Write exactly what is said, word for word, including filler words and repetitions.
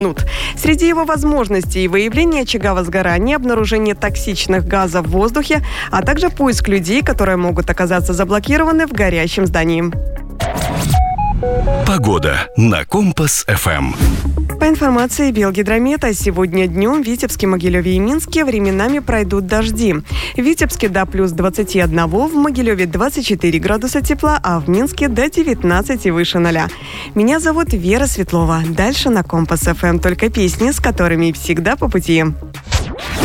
Среди его возможностей выявление очага возгорания, обнаружение токсичных газов в воздухе, а также поиск людей, которые могут оказаться заблокированы в горящем здании. Погода на Компас-ФМ. По информации Белгидромета, сегодня днем в Витебске, Могилеве и Минске временами пройдут дожди. В Витебске до плюс двадцать один, в Могилеве двадцать четыре градуса тепла, а в Минске до девятнадцати выше ноля. Меня зовут Вера Светлова. Дальше на Компас-ФМ только песни, с которыми всегда по пути.